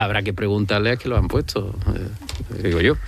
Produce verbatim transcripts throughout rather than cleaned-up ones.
Habrá que preguntarle a qué lo han puesto, eh, digo yo.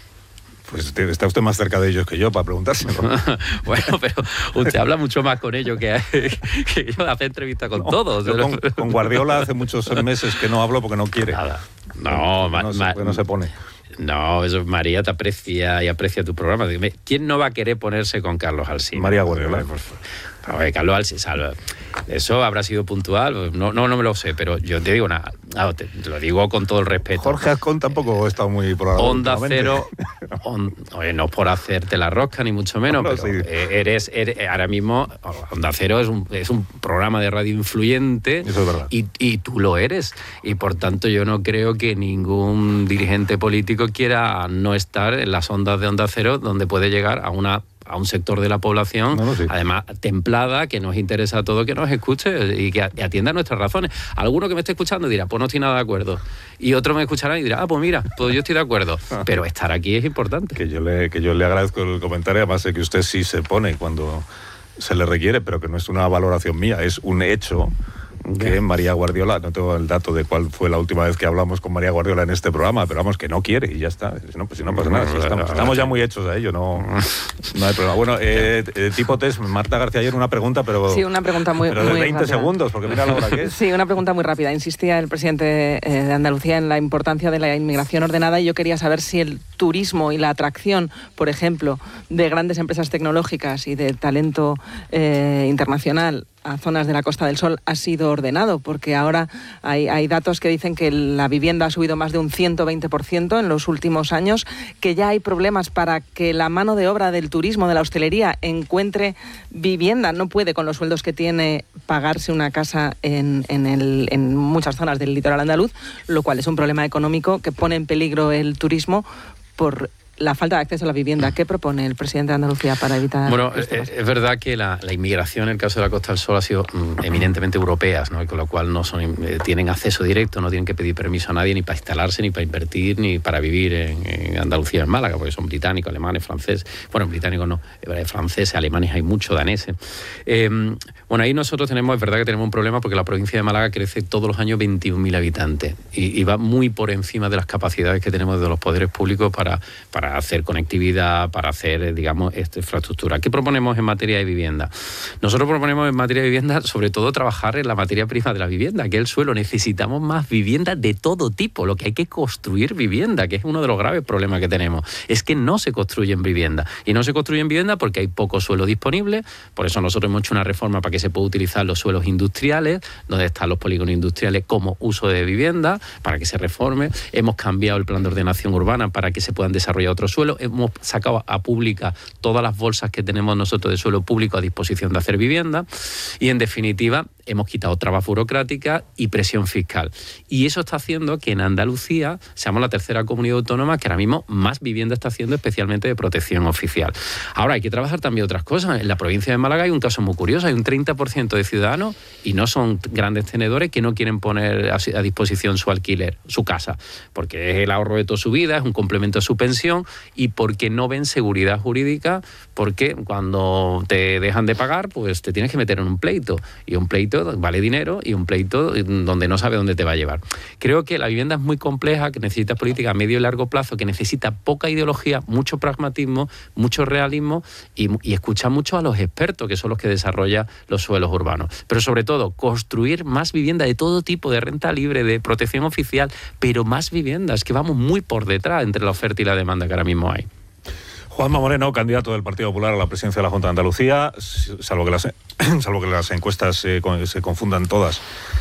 Pues está usted más cerca de ellos que yo para preguntárselo. Bueno, pero usted habla mucho más con ellos que, que yo, hace entrevistas con no, todos. Con, con Guardiola hace muchos meses que no hablo porque no quiere. Nada. No, ma, no, se, ma, no se pone. No, eso María te aprecia y aprecia tu programa. ¿Quién no va a querer ponerse con Carlos Alsina? María Guardiola. Por favor. A ver, Carlos Alsina, eso habrá sido puntual, no, no, no me lo sé, pero yo te digo nada, no, te, te lo digo con todo el respeto. Jorge Azcón tampoco ha estado muy por ahora. Onda Cero, on, oye, no por hacerte la rosca, ni mucho menos, no, no, pero sí. eres, eres, ahora mismo, Onda Cero es un, es un programa de radio influyente. Eso es verdad. Y, y tú lo eres, y por tanto yo no creo que ningún dirigente político quiera no estar en las ondas de Onda Cero, donde puede llegar a una a un sector de la población, no, no, sí. además templada, que nos interesa a todos, que nos escuche y que atienda nuestras razones. Alguno que me esté escuchando dirá, pues no estoy nada de acuerdo. Y otro me escuchará y dirá, ah, pues mira, pues yo estoy de acuerdo. Pero estar aquí es importante. Que yo le, que yo le agradezco el comentario, además de que usted sí se pone cuando se le requiere, pero que no es una valoración mía, es un hecho que María Guardiola, no tengo el dato de cuál fue la última vez que hablamos con María Guardiola en este programa, pero vamos, que no quiere y ya está. Si no, pues si no pasa nada, si estamos, estamos ya muy hechos a ello, no, no hay problema. Bueno, eh, eh, tipo test, Marta García ayer una pregunta, pero, sí, una pregunta muy, pero de muy veinte rápida. segundos, porque mira la hora que es. Sí, una pregunta muy rápida. Insistía el presidente eh, de Andalucía en la importancia de la inmigración ordenada y yo quería saber si el turismo y la atracción, por ejemplo, de grandes empresas tecnológicas y de talento eh, internacional a zonas de la Costa del Sol ha sido ordenado, porque ahora hay, hay datos que dicen que la vivienda ha subido más de un ciento veinte por ciento en los últimos años, que ya hay problemas para que la mano de obra del turismo, de la hostelería, encuentre vivienda. No puede, con los sueldos que tiene, pagarse una casa en, en, el, en muchas zonas del litoral andaluz, lo cual es un problema económico que pone en peligro el turismo por la falta de acceso a la vivienda. ¿Qué propone el presidente de Andalucía para evitar? Bueno, es, es verdad que la, la inmigración en el caso de la Costa del Sol ha sido mm, eminentemente europeas, ¿no? Con lo cual no son, eh, tienen acceso directo, no tienen que pedir permiso a nadie ni para instalarse, ni para invertir, ni para vivir en, en Andalucía, en Málaga, porque son británicos, alemanes, franceses. Bueno, británicos no, franceses, alemanes, hay mucho, daneses. Eh, bueno, ahí nosotros tenemos, es verdad que tenemos un problema porque la provincia de Málaga crece todos los años veintiún mil habitantes y, y va muy por encima de las capacidades que tenemos de los poderes públicos para, para hacer conectividad, para hacer, digamos, esta infraestructura. ¿Qué proponemos en materia de vivienda? Nosotros proponemos en materia de vivienda, sobre todo, trabajar en la materia prima de la vivienda, que es el suelo. Necesitamos más vivienda de todo tipo. Lo que hay que construir vivienda, que es uno de los graves problemas que tenemos, es que no se construyen vivienda. Y no se construyen vivienda porque hay poco suelo disponible. Por eso nosotros hemos hecho una reforma para que se pueda utilizar los suelos industriales, donde están los polígonos industriales como uso de vivienda, para que se reforme. Hemos cambiado el plan de ordenación urbana para que se puedan desarrollar otros suelos. Hemos sacado a pública todas las bolsas que tenemos nosotros de suelo público a disposición de hacer vivienda y, en definitiva, hemos quitado trabas burocráticas y presión fiscal. Y eso está haciendo que en Andalucía seamos la tercera comunidad autónoma que ahora mismo más vivienda está haciendo, especialmente de protección oficial. Ahora, hay que trabajar también otras cosas. En la provincia de Málaga hay un caso muy curioso. Hay un treinta por ciento de ciudadanos, y no son grandes tenedores, que no quieren poner a disposición su alquiler, su casa, porque es el ahorro de toda su vida, es un complemento a su pensión y porque no ven seguridad jurídica, porque cuando te dejan de pagar, pues te tienes que meter en un pleito. Y un pleito vale dinero y un pleito donde no sabe dónde te va a llevar. Creo que la vivienda es muy compleja, que necesita política a medio y largo plazo, que necesita poca ideología, mucho pragmatismo, mucho realismo y, y escuchar mucho a los expertos, que son los que desarrollan los suelos urbanos. Pero sobre todo, construir más vivienda de todo tipo, de renta libre, de protección oficial, pero más viviendas, que vamos muy por detrás entre la oferta y la demanda que ahora mismo hay. Juanma Moreno, candidato del Partido Popular a la presidencia de la Junta de Andalucía, salvo que las, salvo que las encuestas eh, se confundan todas,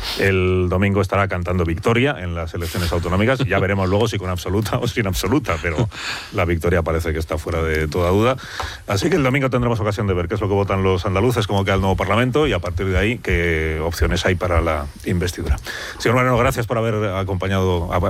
el domingo estará cantando victoria en las elecciones autonómicas. Ya veremos luego si con absoluta o sin absoluta, pero la victoria parece que está fuera de toda duda. Así que el domingo tendremos ocasión de ver qué es lo que votan los andaluces, cómo queda el nuevo Parlamento y a partir de ahí qué opciones hay para la investidura. Señor Moreno, gracias por haber acompañado,